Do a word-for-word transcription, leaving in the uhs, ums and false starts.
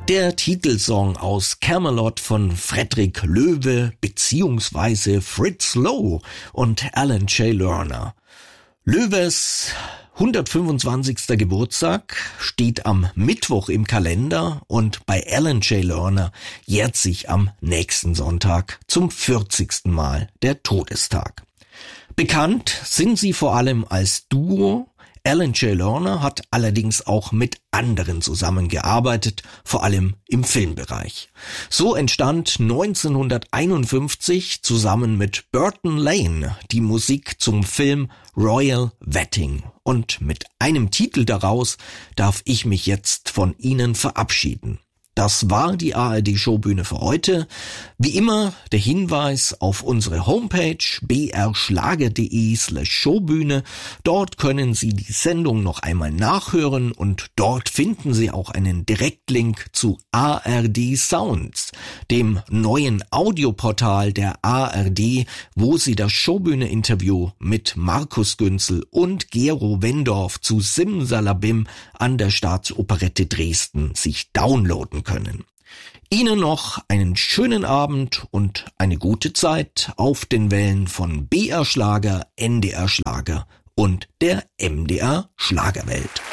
Der Titelsong aus Camelot von Frederick Loewe bzw. Fritz Lowe und Alan J. Lerner. Loewes hundertfünfundzwanzigster Geburtstag steht am Mittwoch im Kalender und bei Alan J. Lerner jährt sich am nächsten Sonntag zum vierzigsten Mal der Todestag. Bekannt sind sie vor allem als Duo. Alan J. Lerner hat allerdings auch mit anderen zusammengearbeitet, vor allem im Filmbereich. So entstand neunzehnhunderteinundfünfzig zusammen mit Burton Lane die Musik zum Film Royal Wedding. Und mit einem Titel daraus darf ich mich jetzt von Ihnen verabschieden. Das war die A R D Showbühne für heute. Wie immer der Hinweis auf unsere Homepage b r schlager punkt d e slash Showbühne. Dort können Sie die Sendung noch einmal nachhören und dort finden Sie auch einen Direktlink zu A R D Sounds, dem neuen Audioportal der A R D, wo Sie das Showbühne-Interview mit Markus Günzel und Gero Wendorf zu Simsalabim an der Staatsoperette Dresden sich downloaden können. Ihnen noch einen schönen Abend und eine gute Zeit auf den Wellen von B R Schlager, N D R Schlager und der M D R Schlagerwelt.